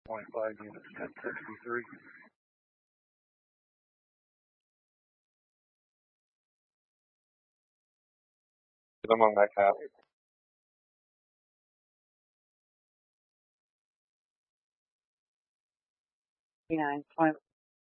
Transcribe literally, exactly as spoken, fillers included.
point five units, ten sixty-three. Get them on that cap. Nine point